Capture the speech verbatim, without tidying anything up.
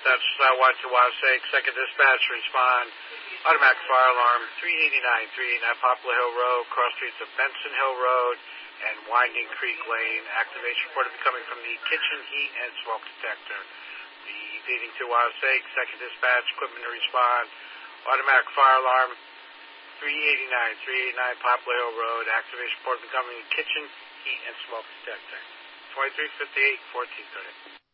That's uh, one to Wasake. Second dispatch, respond. Automatic fire alarm, three eighty-nine, three eighty-nine Poplar Hill Road, cross streets of Benson Hill Road and Winding Creek Lane. Activation reported coming from the kitchen heat and smoke detector. The leading to Wasake. Second dispatch, equipment to respond. Automatic fire alarm, three eighty-nine, three eighty-nine Poplar Hill Road. Activation reported coming from the kitchen heat and smoke detector. twenty-three fifty-eight, fourteen thirty.